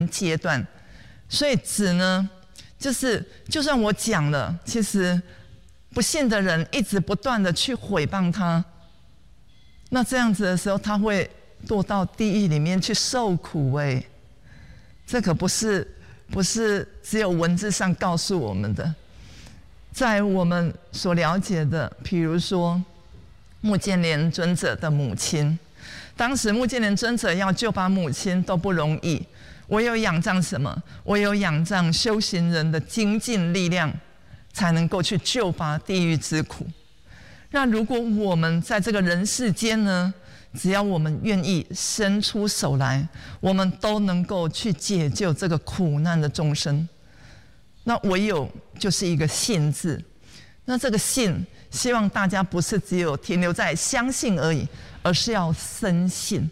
阶段。所以子呢，就算我讲了，其实不信的人一直不断的去毁谤他，那这样子的时候，他会堕到地狱里面去受苦。这可不是只有文字上告诉我们的。在我们所了解的，比如说目犍连尊者的母亲，当时目犍连尊者要救拔母亲都不容易，唯有仰仗什么？唯有仰仗修行人的精进力量，才能够去救拔地狱之苦。那如果我们在这个人世间呢，只要我们愿意伸出手来，我们都能够去解救这个苦难的众生。那唯有就是一个信字。那这个信，希望大家不是只有停留在相信而已，而是要深信。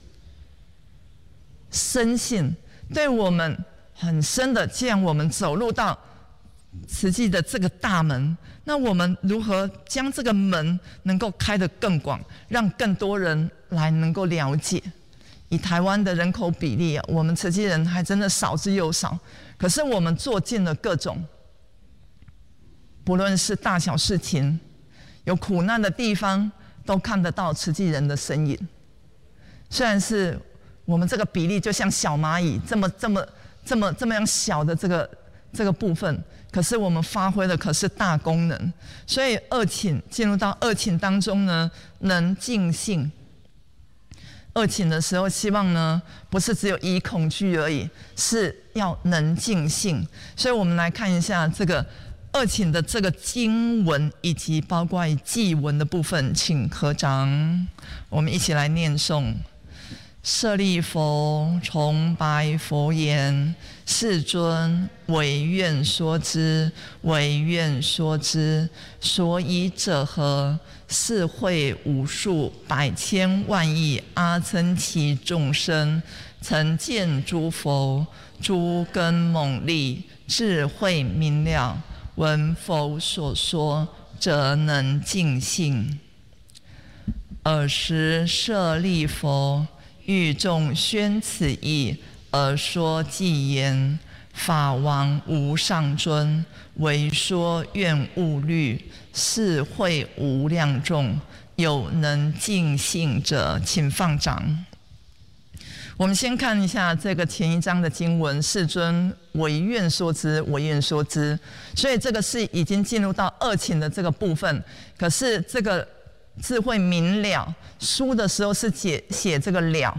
深信对我们很深的，既然我们走入到慈济的这个大门，那我们如何将这个门能够开得更广，让更多人来能够了解？以台湾的人口比例我们慈济人还真的少之又少。可是我们做尽了各种，不论是大小事情，有苦难的地方，都看得到慈济人的身影。虽然是我们这个比例就像小蚂蚁这么样小的这个部分，可是我们发挥的可是大功能。所以进入到二请当中呢，能尽兴。二请的时候，希望呢不是只有以恐惧而已，是要能尽兴。所以我们来看一下这个二请的这个经文，以及包括祭文的部分，请合掌，我们一起来念诵。舍利弗，崇白佛言：世尊，唯愿说之，唯愿说之。所以者何？是会无数百千万亿阿僧祇众生，曾见诸佛，诸根猛利，智慧明了，闻佛所说，则能尽兴。尔时舍利弗欲众宣此义，而说偈言：法王无上尊，唯说愿勿虑，是会无量众，有能尽兴者。请放掌。我们先看一下这个前一章的经文：世尊，唯愿说之，唯愿说之。所以这个是已经进入到二请的这个部分。可是这个智慧明了，书的时候是写这个了。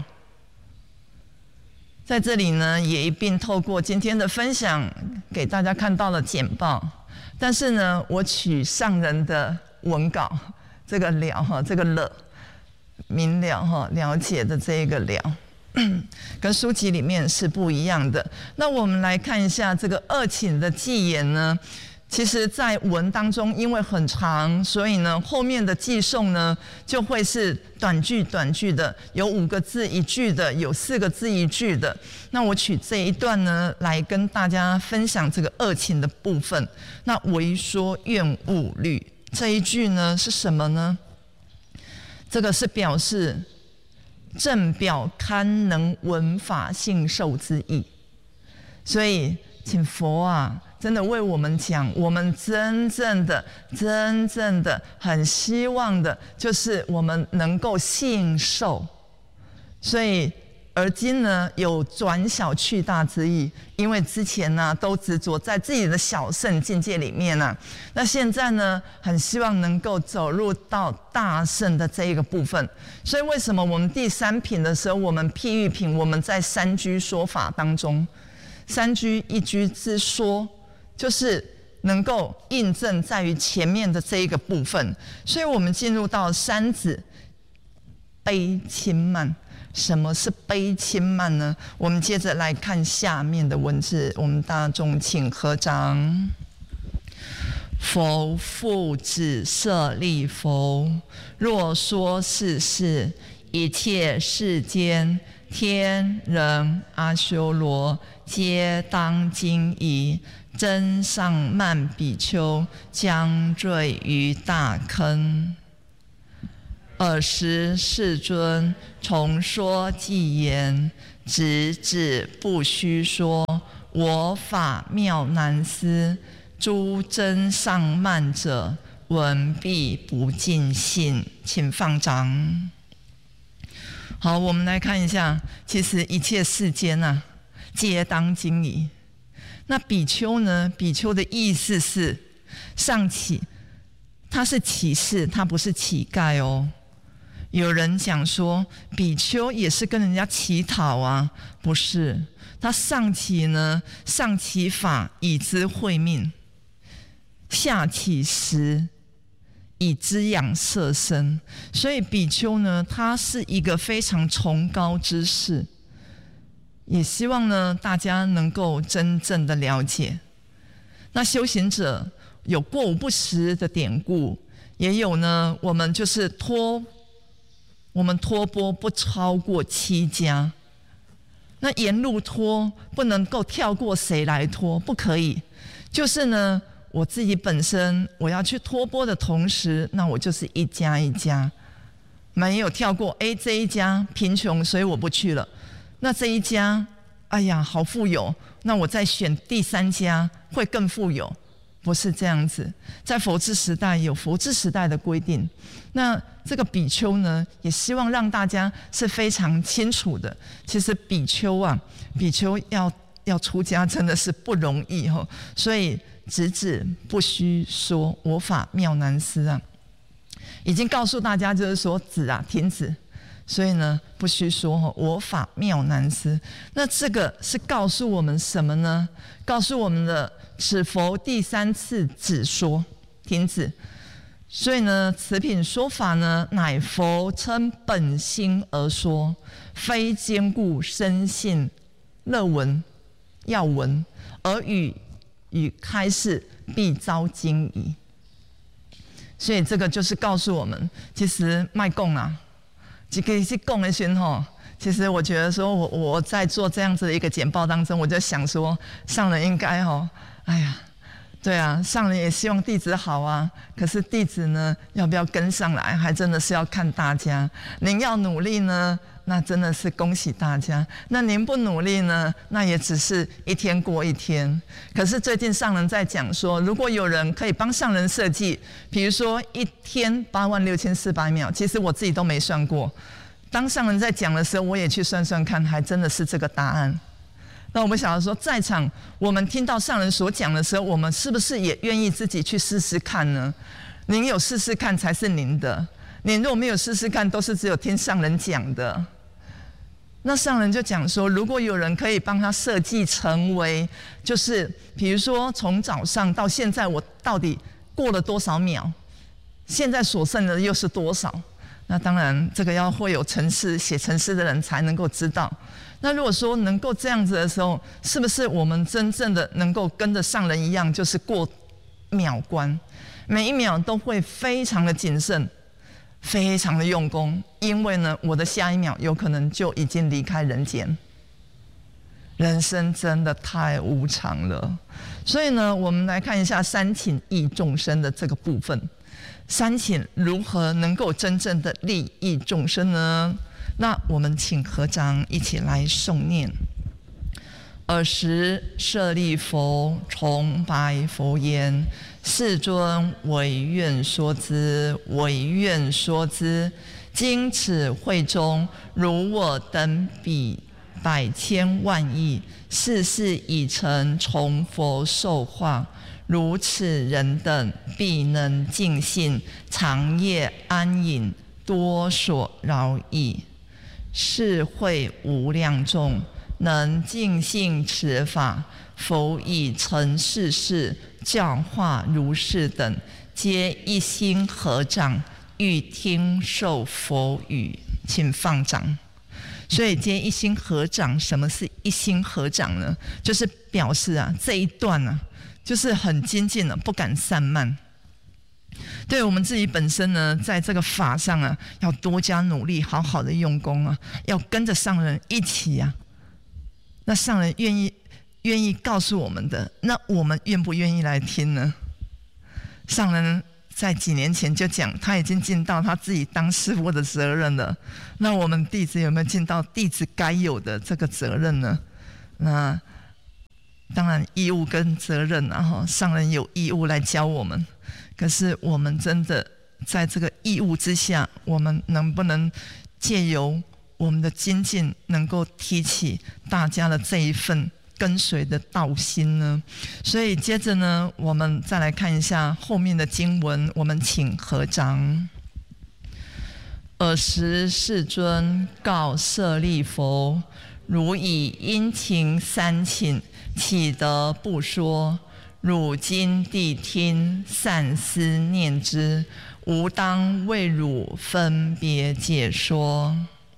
在这里呢，也一并透过今天的分享，给大家看到了简报。但是呢，我取上人的文稿，这个了这个了明了了解的这个了，跟书籍里面是不一样的。那我们来看一下这个二请的偈言呢。其实在文当中因为很长，所以呢后面的偈颂呢就会是短句的，有5个字一句的，有4个字一句的。那我取这一段呢来跟大家分享这个二请的部分。那唯说愿勿虑这一句呢是什么呢？这个是表示正表堪能闻法信受之意。所以请佛啊，真的为我们讲，我们真正的很希望的就是我们能够信受。所以而今呢有转小去大之意，因为之前呢都执着在自己的小圣境界里面啊，那现在呢很希望能够走入到大圣的这一个部分。所以为什么我们第3品的时候，我们譬喻品，我们在3居说法当中，3居1居之说，就是能够印证在于前面的这一个部分。所以我们进入到三子悲轻慢。什么是悲轻慢呢？我们接着来看下面的文字，我们大众请合掌。佛复子舍利弗，若说是事，一切世间天人阿修罗，皆当惊疑。真上慢比丘将坠于大坑。尔时世尊重说偈言：直指不虚说， 我法妙难思，诸真上慢者，闻必不尽信。请放掌。好，我们来看一下，其实一切世间啊，皆当经已。那比丘呢？比丘的意思是上乞，他是乞士，他不是乞丐哦。有人讲说，比丘也是跟人家乞讨啊，不是。他上乞呢，上乞法以资慧命，下乞食以滋养色身。所以比丘呢，他是一个非常崇高之士，也希望呢大家能够真正的了解。那修行者有过午不食的典故，也有呢我们就是托钵不超过7家。那沿路托不能够跳过谁来托，不可以。就是呢，我自己本身我要去托钵的同时，那我就是一家一家，没有跳过。这一家贫穷，所以我不去了。那这一家，哎呀，好富有，那我再选第3家会更富有，不是这样子。在佛治时代有佛治时代的规定。那这个比丘呢，也希望让大家是非常清楚的。其实比丘要出家真的是不容易哦，所以直指不须说，我法妙难思啊，已经告诉大家就是说止啊，停止。所以呢，不须说我法妙难思。那这个是告诉我们什么呢？告诉我们的此佛第3次止说，停止。所以呢，此品说法呢，乃佛称本心而说，非坚固深信乐闻要闻，而与开示必遭惊疑。所以这个就是告诉我们，其实卖供啊，这个是供的时候，其实我觉得说我在做这样子的一个简报当中，我就想说，上人应该哎呀。对啊，上人也希望弟子好啊，可是弟子呢，要不要跟上来，还真的是要看大家。您要努力呢，那真的是恭喜大家；那您不努力呢，那也只是一天过一天。可是最近上人在讲说，如果有人可以帮上人设计，比如说1天86400秒，其实我自己都没算过。当上人在讲的时候，我也去算算看，还真的是这个答案。那我们想要说，在场我们听到上人所讲的时候，我们是不是也愿意自己去试试看呢？您有试试看才是您的，您如果没有试试看，都是只有听上人讲的。那上人就讲说，如果有人可以帮他设计成为，就是比如说从早上到现在，我到底过了多少秒，现在所剩的又是多少？那当然，这个会有程式写程式的人才能够知道。那如果说能够这样子的时候，是不是我们真正的能够跟着上人一样，就是过秒关，每一秒都会非常的谨慎，非常的用功，因为呢，我的下一秒有可能就已经离开人间。人生真的太无常了，所以呢，我们来看一下三请益众生的这个部分。三请如何能够真正的利益众生呢？那我们请合掌一起来诵念。尔时舍利佛重白佛言：世尊，唯愿说之，唯愿说之。今此会中，如我等彼百千万亿，世世已成从佛受化。如此人等，必能尽信，长夜安隐，多所饶益。是会无量众，能尽信此法，佛以成世事，教化如是等，皆一心合掌，欲听受佛语。请放掌。所以皆一心合掌，什么是一心合掌呢？就是表示啊，这一段啊，就是很精进了，不敢散漫。对我们自己本身呢，在这个法上啊，要多加努力，好好的用功啊，要跟着上人一起啊。那上人愿意告诉我们的，那我们愿不愿意来听呢？上人在几年前就讲，他已经尽到他自己当师父的责任了。那我们弟子有没有尽到弟子该有的这个责任呢？那当然义务跟责任啊，上人有义务来教我们，可是我们真的在这个义务之下，我们能不能借由我们的精进，能够提起大家的这一份跟随的道心呢？所以接着呢，我们再来看一下后面的经文，我们请合掌。尔时世尊告舍利弗：汝以殷勤三请，岂得不说？汝今谛听，善思念之，吾当为汝分别解说。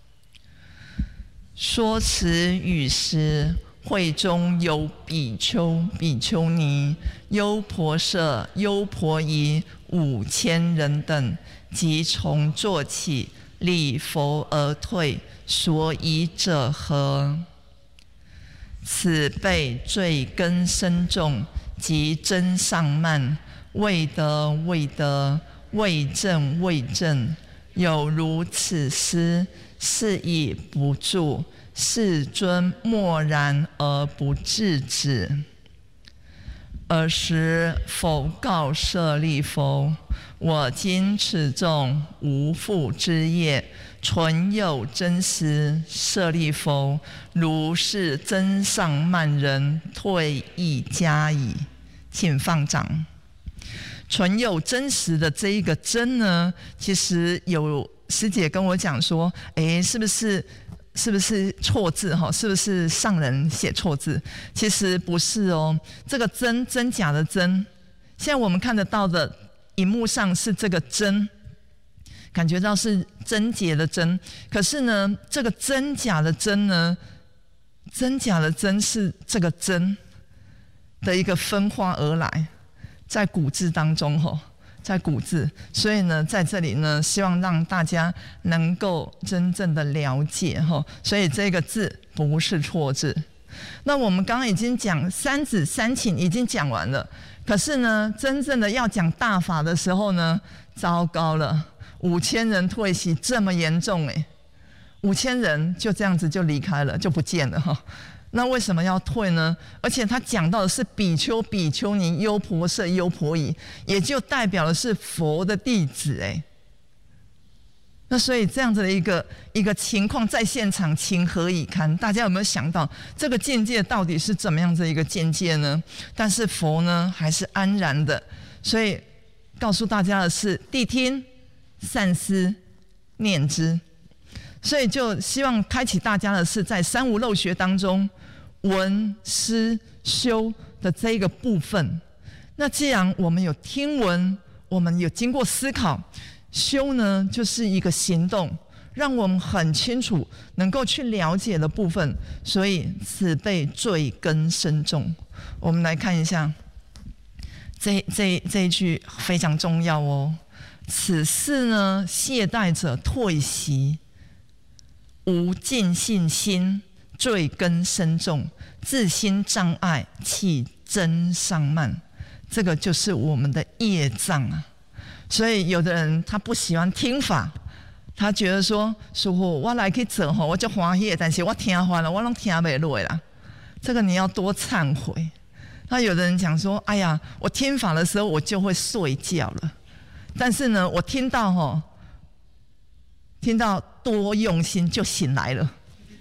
说此语时，会中有比丘、比丘尼、优婆塞、优婆夷5000人等，即从座起，礼佛而退。所以者何？此辈罪根深重，即增上慢，未得未得，未正未正，有如此师，是以不住。世尊默然而不制止。尔时佛告舍利弗：我今此众无复之业，纯有真实。舍利弗，如是增上慢人，退亦加矣。请放掌。纯有真实的这一个真呢，其实有师姐跟我讲说，是不是错字哈？是不是上人写错字？其实不是哦。这个真假的真，现在我们看得到的荧幕上是这个真，感觉到是贞洁的贞。可是呢，这个真假的真呢，真假的真是这个真的一个分化而来，在古字当中哈。在古字，所以呢，在这里呢，希望让大家能够真正的了解哈，所以这个字不是错字。那我们刚刚已经讲三子三请已经讲完了，可是呢，真正的要讲大法的时候呢，糟糕了，5000人退席这么严重，5000人就这样子就离开了，就不见了哈。那为什么要退呢？而且他讲到的是比丘、比丘尼、优婆塞、优婆夷，也就代表的是佛的弟子那所以这样子的一个情况在现场情何以堪？大家有没有想到这个境界到底是怎么样子一个境界呢？但是佛呢还是安然的，所以告诉大家的是谛听，善思念之。所以就希望开启大家的是在三无漏学当中闻思修的这一个部分。那既然我们有听闻，我们有经过思考，修呢就是一个行动，让我们很清楚能够去了解的部分。所以此辈罪根深重。我们来看一下这一句非常重要哦。此事呢，懈怠者退席，无尽信心，罪根深重，自心障碍，起增上慢。这个就是我们的业障啊。所以有的人他不喜欢听法，他觉得说师父我来去做我就欢喜，但是我听完了我都听不落啦。这个你要多忏悔。那有的人讲说，哎呀，我听法的时候我就会睡觉了，但是呢，我听到多用心就醒来了。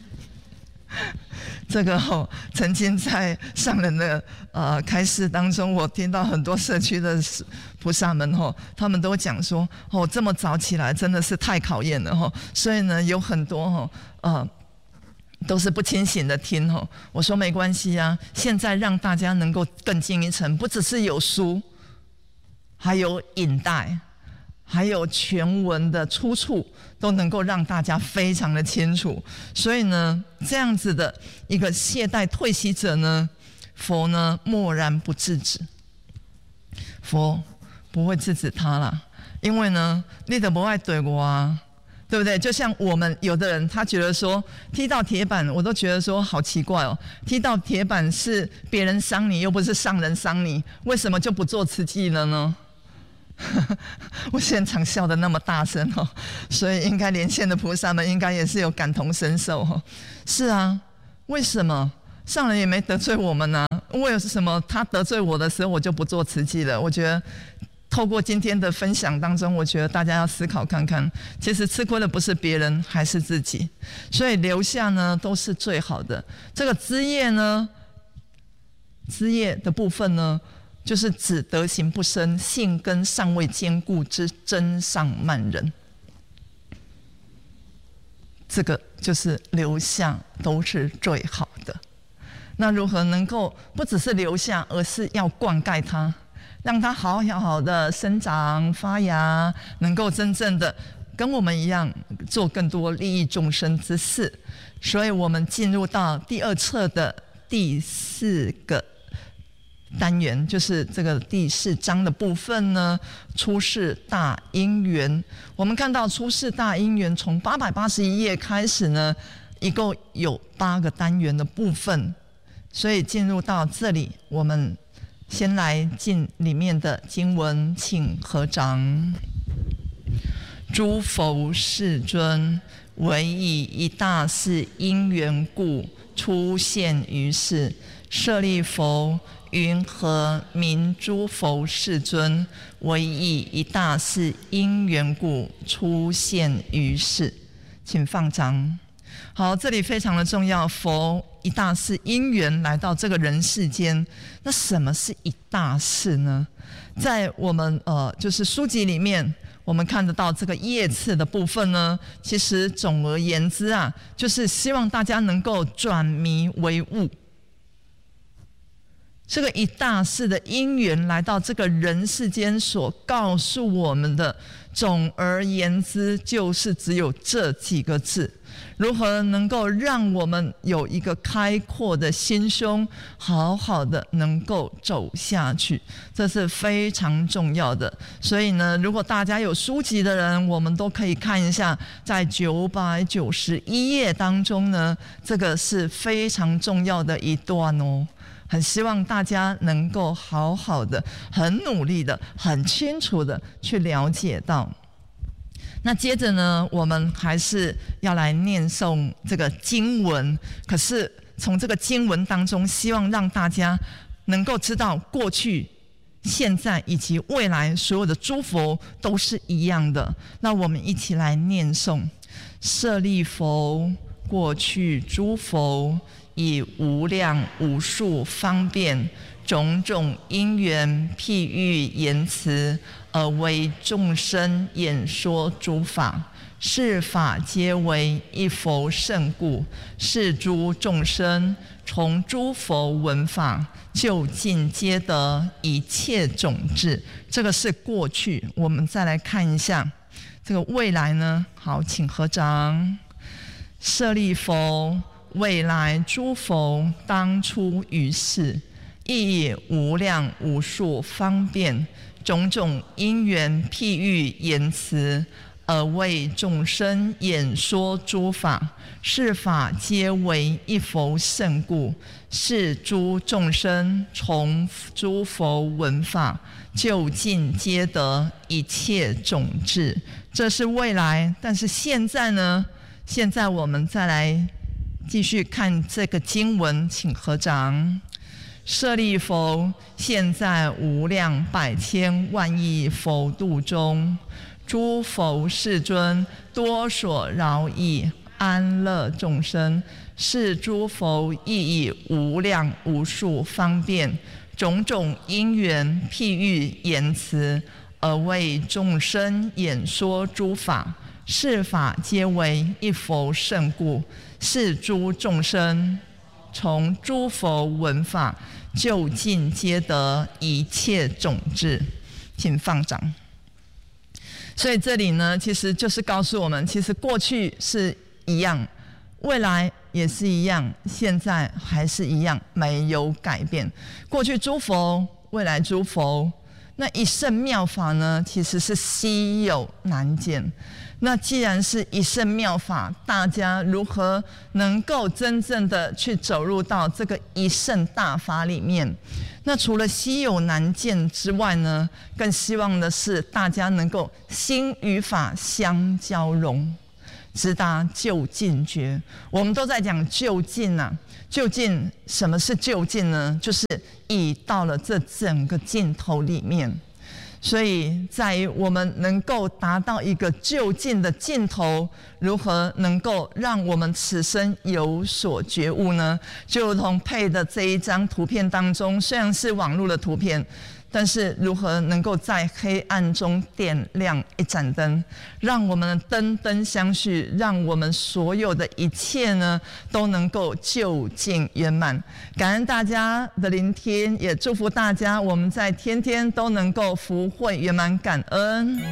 这个曾经在上人的开示当中，我听到很多社区的菩萨们他们都讲说这么早起来真的是太考验了所以呢有很多都是不清醒的听我说没关系啊，现在让大家能够更进一层，不只是有书，还有影带，还有全文的出处，都能够让大家非常的清楚。所以呢，这样子的一个懈怠退席者呢，佛呢默然不制止，佛不会制止他啦，因为呢，你都不爱对我啊，对不对？就像我们有的人，他觉得说踢到铁板，我都觉得说好奇怪踢到铁板是别人伤你，又不是上人伤你，为什么就不做慈济了呢？我现场笑得那么大声所以应该连线的菩萨们应该也是有感同身受是啊，为什么上人也没得罪我们呢？ 我有什么他得罪我的时候，我就不做慈济了。我觉得透过今天的分享当中，我觉得大家要思考看看，其实吃亏的不是别人，还是自己。所以留下呢都是最好的。这个枝叶呢，枝叶的部分呢，就是指德行不深、性根尚未坚固之真上慢人。这个就是留下都是最好的。那如何能够不只是留下，而是要灌溉它，让它好好的生长发芽，能够真正的跟我们一样做更多利益众生之事。所以我们进入到第2册的第4个单元，就是这个第4章的部分呢，出世大因缘。我们看到出世大因缘从881页开始呢，一共有8个单元的部分。所以进入到这里，我们先来进里面的经文，请合掌。诸佛世尊，唯以一大事因缘故，出现于世。舍利弗，云何名诸佛世尊？唯以一大事因缘故，出现于世。请放掌。好，这里非常的重要。佛一大事因缘来到这个人世间，那什么是一大事呢？在我们就是书籍里面，我们看得到这个页次的部分呢，其实总而言之啊，就是希望大家能够转迷为悟。这个一大事的因缘来到这个人世间，所告诉我们的，总而言之就是只有这几个字。如何能够让我们有一个开阔的心胸，好好的能够走下去，这是非常重要的。所以呢，如果大家有书籍的人，我们都可以看一下，在991页当中呢，这个是非常重要的一段哦。很希望大家能够好好的、很努力的、很清楚的去了解到。那接着呢，我们还是要来念诵这个经文。可是从这个经文当中，希望让大家能够知道，过去、现在以及未来所有的诸佛都是一样的。那我们一起来念诵：舍利弗，过去诸佛以无量无数方便种种因缘譬喻言辞，而为众生演说诸法。是法皆为一佛圣故，是诸众生从诸佛闻法，就近皆得一切种智。这个是过去，我们再来看一下这个未来呢。好，请合掌。舍利弗，未来诸佛当出于世，亦以无量无数方便种种因缘譬喻言辞，而为众生演说诸法。是法皆为一佛圣故，是诸众生从诸佛闻法，就近皆得一切种智。这是未来，但是现在呢？现在我们再来继续看这个经文，请合掌。舍利弗，现在无量百千万亿佛度中，诸佛世尊多所饶益安乐众生，是诸佛亦以无量无数方便种种因缘譬喻言辞，而为众生演说诸法。是法皆为一佛圣故，是诸众生从诸佛闻法，就近皆得一切种智。请放掌。所以这里呢，其实就是告诉我们，其实过去是一样，未来也是一样，现在还是一样，没有改变。过去诸佛，未来诸佛，那一圣妙法呢，其实是稀有难见。那既然是一圣妙法，大家如何能够真正的去走入到这个一圣大法里面？那除了稀有难见之外呢，更希望的是大家能够心与法相交融。 直达就近觉。我们都在讲就近啊，就近什么是就近呢？就是已到了这整个尽头里面。所以在于我们能够达到一个就近的尽头，如何能够让我们此生有所觉悟呢？就如同配的这一张图片当中，虽然是网络的图片，但是如何能够在黑暗中点亮一盏灯，让我们的灯灯相续，让我们所有的一切呢都能够就近圆满。感恩大家的聆听，也祝福大家我们在天天都能够福慧圆满感恩。